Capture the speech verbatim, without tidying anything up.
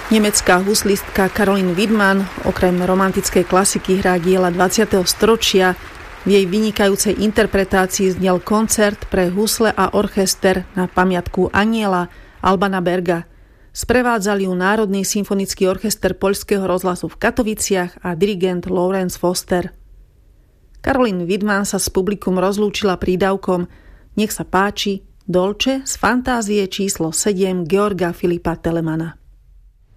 Nemecká huslistka Caroline Widmann okrem romantickej klasiky hrá diela dvadsiateho storočia. V jej vynikajúcej interpretácii znel koncert pre husle a orchester na pamiatku Aniela Albana Berga. Sprevádzali ju Národný symfonický orchester Poľského rozhlasu v Katoviciach a dirigent Lawrence Foster. Caroline Widmann sa s publikum rozlúčila prídavkom Nech sa páči, Dolce z fantázie číslo sedem Georga Filipa Telemana.